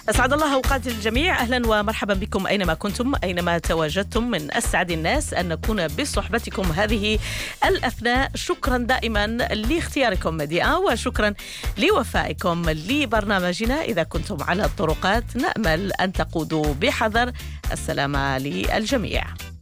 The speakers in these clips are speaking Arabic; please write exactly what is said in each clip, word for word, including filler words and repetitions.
أسعد الله أوقات الجميع. أهلا ومرحبا بكم أينما كنتم أينما تواجدتم. من أسعد الناس أن نكون بصحبتكم هذه الأثناء. شكرا دائما لاختياركم مديئة، وشكرا لوفائكم لبرنامجنا. إذا كنتم على الطرقات نأمل أن تقودوا بحذر. السلامة للجميع.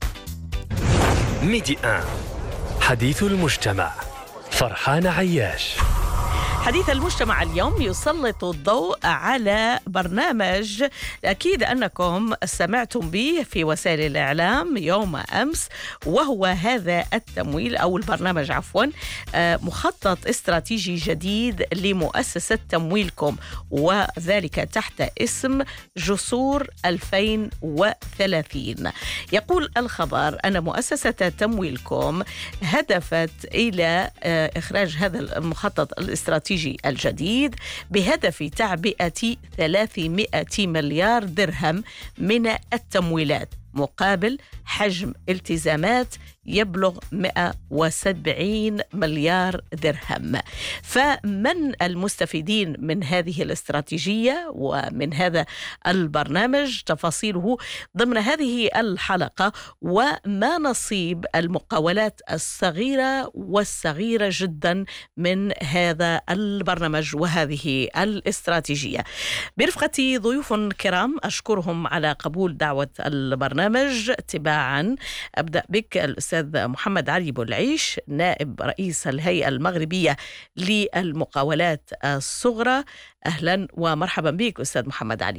ميديا حديث المجتمع. فرحان عياش. حديث المجتمع اليوم يسلط الضوء على برنامج أكيد أنكم سمعتم به في وسائل الإعلام يوم أمس، وهو هذا التمويل أو البرنامج عفوا مخطط استراتيجي جديد لمؤسسة تمويلكم، وذلك تحت اسم جسور ألفين وثلاثين. يقول الخبر أن مؤسسة تمويلكم هدفت إلى إخراج هذا المخطط الاستراتيجي الجديد بهدف تعبئة ثلاثمائة مليار درهم من التمويلات مقابل حجم التزامات يبلغ مئة وسبعين مليار درهم. فمن المستفيدين من هذه الاستراتيجية ومن هذا البرنامج؟ تفاصيله ضمن هذه الحلقة. وما نصيب المقاولات الصغيرة والصغيرة جدا من هذا البرنامج وهذه الاستراتيجية؟ برفقتي ضيوف كرام أشكرهم على قبول دعوة البرنامج. تباعا أبدأ بك الأستاذ محمد علي بولعيش، نائب رئيس الهيئة المغربية للمقاولات الصغرى. أهلا ومرحبا بك أستاذ محمد علي.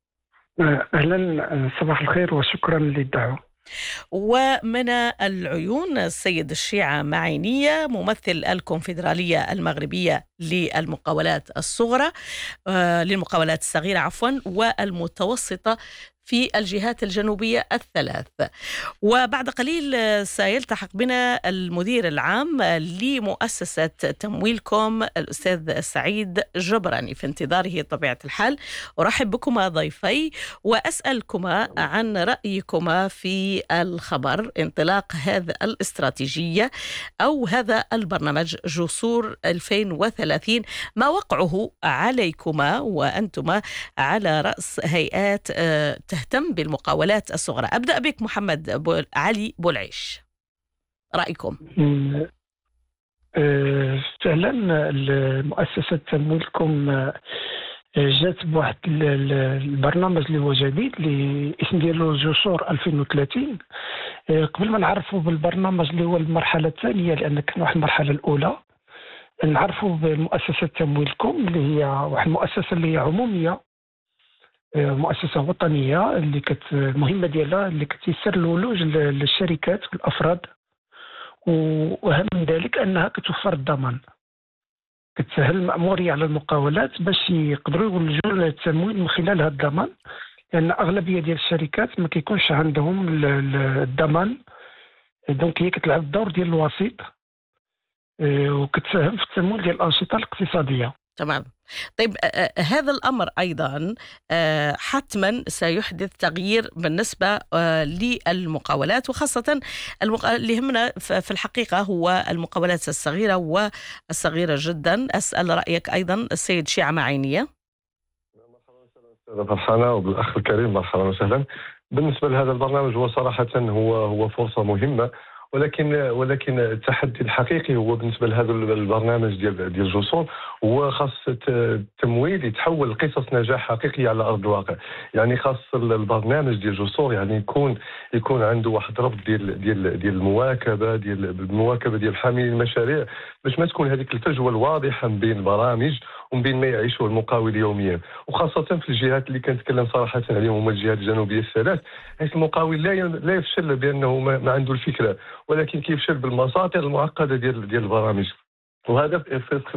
أهلا، صباح الخير وشكرا للدعوة. ومن العيون السيد الشيعة معينية، ممثل الكونفدرالية المغربية للمقاولات الصغرى آه للمقاولات الصغيرة عفوا والمتوسطة في الجهات الجنوبية الثلاث. وبعد قليل سيلتحق بنا المدير العام لمؤسسة تمويلكم الأستاذ سعيد جبراني. في انتظاره طبيعة الحال أرحب بكما ضيفي وأسألكما عن رأيكما في الخبر انطلاق هذا الاستراتيجية أو هذا البرنامج جسور ألفين وثلاثين. ما وقعه عليكما وأنتما على رأس هيئات تهتم بالمقاولات الصغرى؟ أبدأ بك محمد بول علي بولعيش، رأيكم. فعلا مؤسسة تمويلكم جات بواحد البرنامج اللي هو جديد اللي اسم ديالو جسور ألفين وثلاثين. قبل ما نعرفوا بالبرنامج اللي هو المرحلة الثانية، لأن كان واحد المرحلة الأولى نعرفوا بمؤسسة تمويلكم اللي هي واحد المؤسسة اللي هي عمومية، مؤسسة وطنية اللي كت المهمة ديالها اللي كتيسر الولوج للشركات والأفراد، وأهم من ذلك أنها كتوفر الضمان، كتسهل المأمورية على المقاولات باش يقدروا يولجوا للتمويل من خلال هذا الضمان، لأن أغلبية ديال الشركات ما كيكونش عندهم الضمان. دونك هي كتلعب الدور ديال الوسيط وكتساهم في التمويل ديال الأنشطة الاقتصادية. تمام. طيب هذا الأمر أيضا حتما سيحدث تغيير بالنسبة للمقاولات، وخاصة اللي يهمنا في الحقيقة هو المقاولات الصغيرة والصغيرة جدا. أسأل رأيك أيضا السيد شيعة معينية. مرحبا فرحانة وبالأخ الكريم، مرحبا وسهلا. بالنسبة لهذا البرنامج هو صراحة هو هو فرصة مهمة، ولكن ولكن التحدي الحقيقي هو بالنسبه لهذا البرنامج ديال ديال جسور هو خاص التمويل يتحول لقصص نجاح حقيقيه على ارض الواقع. يعني خاص البرنامج ديال جسور يعني يكون يكون عنده واحد ربط ديال ديال ديال المواكبه ديال المواكبه ديال حاملين المشاريع، باش ما تكون هذيك الفجوه الواضحه من بين البرامج ومن بين ما يعيشه المقاول يوميا، وخاصه في الجهات اللي كنتكلم صراحه عليهم هما الجهات الجنوبيه الثلاث، حيث المقاول لا لا يفشل بانه ما عنده الفكره، ولكن كيفشل بالمساطر المعقده ديال ديال البرامج. وهذا في